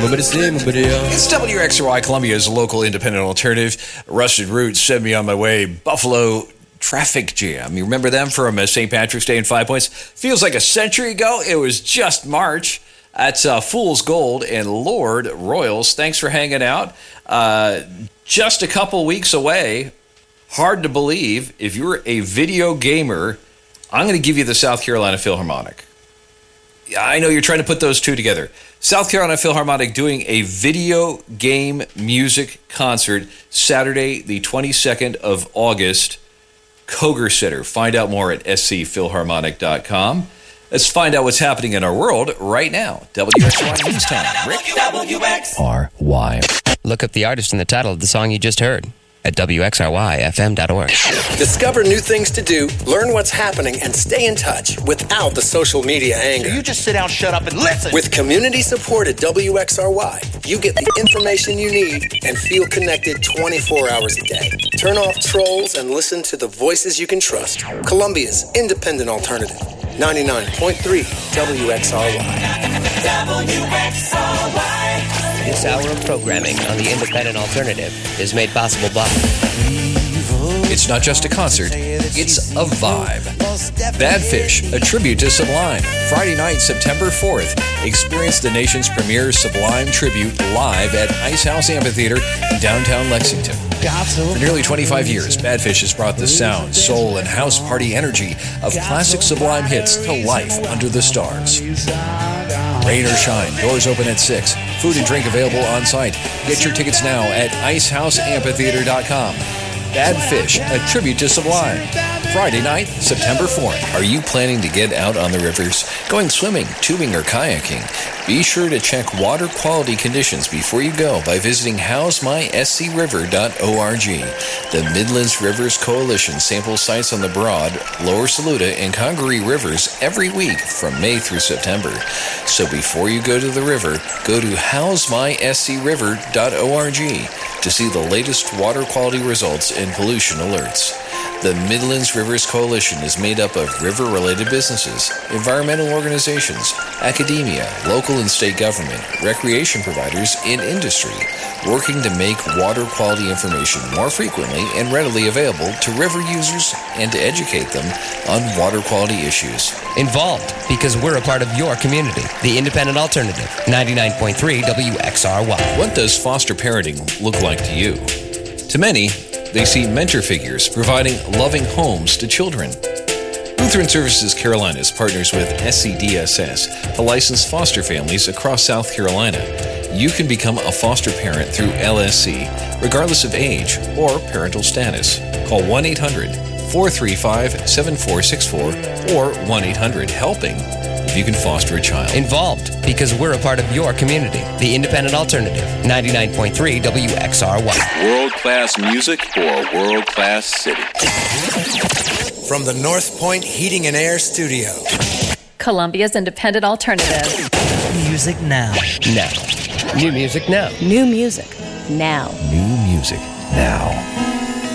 It's WXRY, Columbia's local independent alternative. Rusted Roots sent me on my way. Buffalo Traffic Jam. You remember them from St. Patrick's Day in 5 Points? Feels like a century ago. It was just March. That's Fool's Gold and Lord Royals. Thanks for hanging out. Just a couple weeks away. Hard to believe. If you're a video gamer, I'm going to give you the South Carolina Philharmonic. I know you're trying to put those two together. South Carolina Philharmonic doing a video game music concert Saturday, the 22nd of August. Koger Center. Find out more at scphilharmonic.com. Let's find out what's happening in our world right now. WXRY News Time. Rick? WXRY. Look up the artist and the title of the song you just heard at WXRYFM.org. Discover new things to do, learn what's happening, and stay in touch without the social media anger. So you just sit down, shut up, and listen. With community support at WXRY, you get the information you need and feel connected 24 hours a day. Turn off trolls and listen to the voices you can trust. Columbia's independent alternative. 99.3 WXRY. This hour of programming on the Independent Alternative is made possible by... It's not just a concert, it's a vibe. Bad Fish, a tribute to Sublime. Friday night, September 4th. Experience the nation's premier Sublime tribute live at Ice House Amphitheater in downtown Lexington. For nearly 25 years, Bad Fish has brought the sound, soul, and house party energy of classic Sublime hits to life under the stars. Rain or shine, doors open at 6. Food and drink available on site. Get your tickets now at icehouseamphitheater.com. Bad Fish, a tribute to Sublime. Friday night, September 4th. Are you planning to get out on the rivers, going swimming, tubing, or kayaking? Be sure to check water quality conditions before you go by visiting howsmyscriver.org. The Midlands Rivers Coalition samples sites on the Broad, Lower Saluda, and Congaree rivers every week from May through September. So before you go to the river, go to howsmyscriver.org to see the latest water quality results and pollution alerts. The Midlands Rivers Coalition is made up of river-related businesses, environmental organizations, academia, local and state government, recreation providers, and industry, working to make water quality information more frequently and readily available to river users and to educate them on water quality issues. Involved, because we're a part of your community. The Independent Alternative, 99.3 WXRY. What does foster parenting look like to you? To many, they see mentor figures providing loving homes to children. Lutheran Services Carolinas partners with SCDSS to license foster families across South Carolina. You can become a foster parent through LSC, regardless of age or parental status. Call 1-800-435-7464 or 1-800-HELPING if you can foster a child. Involved, because we're a part of your community. The Independent Alternative, 99.3 WXRY. World-class music for a world-class city. From the North Point Heating and Air Studio. Columbia's Independent Alternative. Music now. Now. New music now. New music now. New music now.